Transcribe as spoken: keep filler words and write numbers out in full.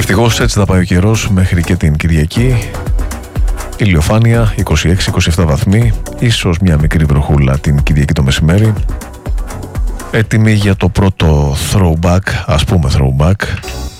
ευτυχώς έτσι θα πάει ο καιρός μέχρι και την Κυριακή. Ηλιοφάνεια είκοσι έξι είκοσι επτά βαθμοί, ίσως μια μικρή βροχούλα την Κυριακή το μεσημέρι. Έτοιμοι για το πρώτο throwback, ας πούμε throwback,